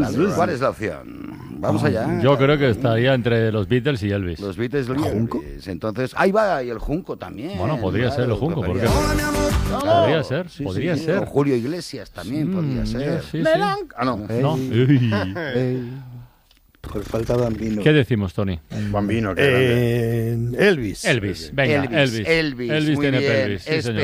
¿Cuál es la opción? Vamos allá. Yo creo que estaría entre los Beatles y Elvis. Los Beatles y Elvis. Entonces, ahí va, y el Junco también. Bueno, podría ser el Junco, ¿por qué no? Podría ser, podría ser. O Julio Iglesias también podría ser. Sí, sí. Ah, no. No. Pues falta Bambino. ¿Qué decimos, Tony? Bambino, que Elvis. Elvis, venga, Elvis. Elvis, muy tiene bien. pelvis, sí, señor.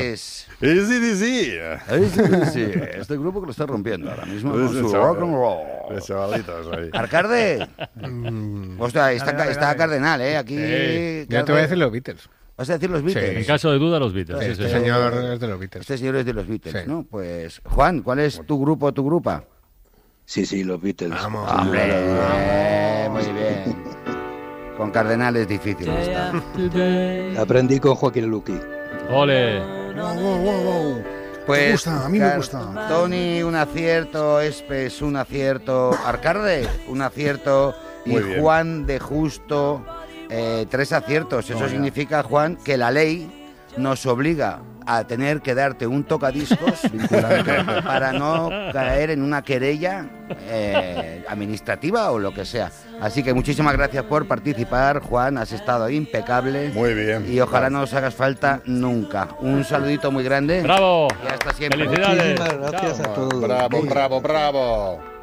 sí. Este grupo que lo está rompiendo ahora mismo con su rock and roll. De chavalitos ahí. Arcade. Hostia, está Cardenal, aquí. Sí. Yo te voy a decir los Beatles. ¿Vas a decir los Beatles? En caso de duda, los Beatles. Sí, Este señor. señor es de los Beatles. Este señor es de los Beatles, Sí. ¿no? Pues, Juan, ¿cuál es tu grupo o tu grupa? Sí, los Beatles. Vamos. ¡Hombre! Muy bien. Con Cardenal es difícil esta. Aprendí con Joaquín Luqui. Ole. Pues, Me gusta, a mí me gusta. Tony, un acierto. Espes, un acierto. Arcade, un acierto. Y Muy bien. Juan de Justo, 3 aciertos. Eso significa, Juan, que la ley nos obliga a tener que darte un tocadiscos para no caer en una querella administrativa o lo que sea. Así que muchísimas gracias por participar, Juan, has estado impecable. Muy bien. Y ojalá no os hagas falta nunca. Un saludito muy grande. ¡Bravo! Y hasta siempre. ¡Felicidades! Muchísimas gracias Chao. a todos. Bravo.